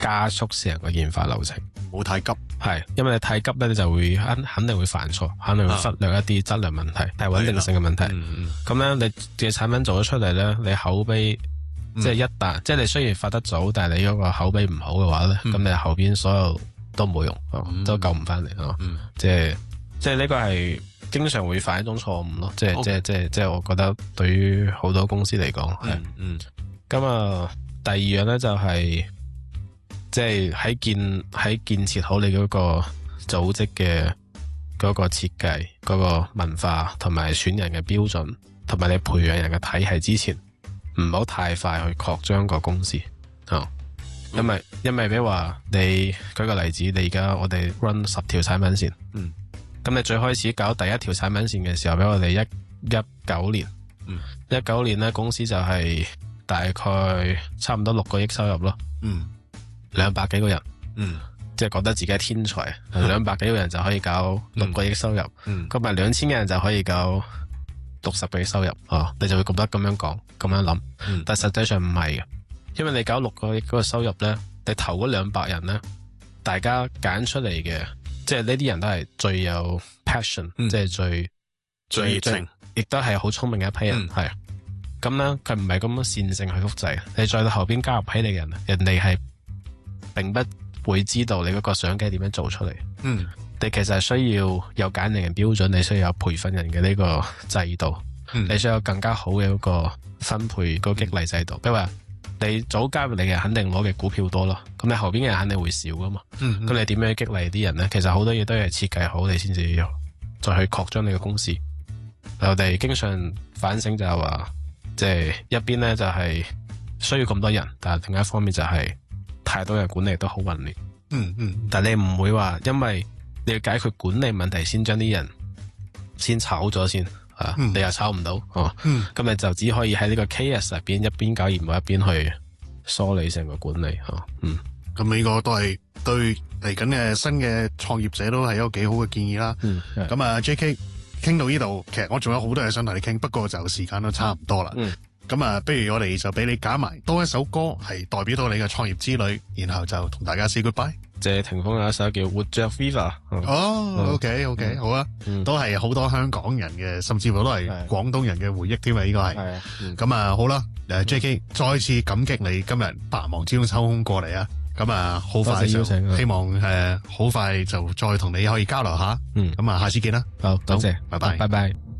加速成個研發流程。 唔好太急。 係，因為你太急咧，你就會肯定會犯錯，肯定會忽略一啲質量問題、係穩定性嘅問題。咁咧，你嘅產品做咗出嚟咧，你口碑即係一旦，即係你雖然發得早，但係你嗰個口碑唔好嘅話咧，咁你後邊所有都冇用，都救唔翻嚟。即係呢個係經常會犯一種錯誤咯。即係我覺得對於好多公司嚟講係。咁啊，第二樣咧就係。即係喺建設好你嗰個組織嘅嗰個設計、嗰個文化同埋選人嘅標準，同埋你培養人嘅體系之前，唔好太快去擴張個公司。因為比如話你舉個例子，你而家我哋 run 10條產品線，咁你最開始搞第一條產品線嘅時候，俾我哋19年，19年咧公司就係大概差唔多6個億收入咯。200幾個人，即係覺得自己係天才，200幾個人就可以搞6個億收入，咁咪2000個人就可以搞60個億收入，你就會覺得咁樣講，咁樣諗，但實際上唔係嘅，因為你搞6個億嗰個收入咧，你頭嗰200人咧，大家揀出嚟嘅，即係呢啲人都係最有 passion，即係最熱情，亦都係好聰明嘅一批人，係，咁咧佢唔係咁樣線性去複製，你再到後邊加入起嚟嘅人哋係。並不會知道你嗰個相機點樣做出嚟。你其實係需要有揀人嘅標準，你需要有培訓人嘅呢個制度，你需要有更加好嘅嗰個分配嗰個激勵制度。比如話你早加入你嘅人肯定攞嘅股票多咯，咁你後邊嘅人肯定會少噶嘛。咁你點樣激勵啲人呢？其實好多嘢都係設計好，你先至再去擴張你嘅公司。我哋經常反省就係話，即係一邊呢就係需要咁多人，但係另一方面就係。太多人管理都好混亂，但你唔會話因為你要解決管理問題先將啲人先炒咗先，你又炒唔到，咁你就只可以喺呢個 KS 入邊一邊搞業務一邊去梳理成個管理， 咁呢個都係對嚟緊嘅新嘅創業者都係一個幾好嘅建議啦。咁啊 JK 傾到呢度，其實我仲有好多嘢想同你傾，不過就時間都差唔多啦。咁啊，不如我哋就俾你揀埋多一首歌，係代表到你嘅創業之旅，然後就同大家 say goodbye。 謝霆鋒有一首叫《活着 Viva》。 OK，好啊，都係好多香港人嘅，甚至乎都係廣東人嘅回憶添啊！呢個係。咁啊，好啦，JK 再次感激你今日百忙之中抽空過嚟啊！咁啊，好快就希望好快就再同你可以交流下。咁啊，下次見啦。 好，多謝， 拜拜。 拜拜。